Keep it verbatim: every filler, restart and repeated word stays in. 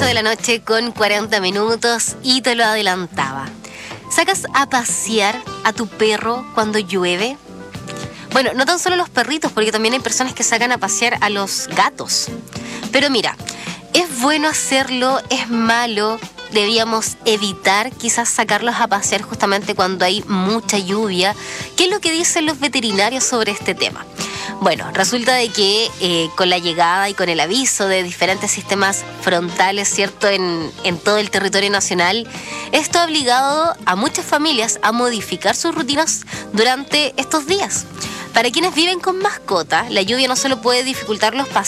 ocho de la noche con cuarenta minutos y te lo adelantaba. ¿Sacas a pasear a tu perro cuando llueve? Bueno, no tan solo los perritos, porque también hay personas que sacan a pasear a los gatos. Pero mira, es bueno hacerlo, es malo, deberíamos evitar quizás sacarlos a pasear justamente cuando hay mucha lluvia. ¿Qué es lo que dicen los veterinarios sobre este tema? Bueno, resulta de que eh, con la llegada y con el aviso de diferentes sistemas frontales, ¿cierto?, en, en todo el territorio nacional, esto ha obligado a muchas familias a modificar sus rutinas durante estos días. Para quienes viven con mascotas, la lluvia no solo puede dificultar los paseos,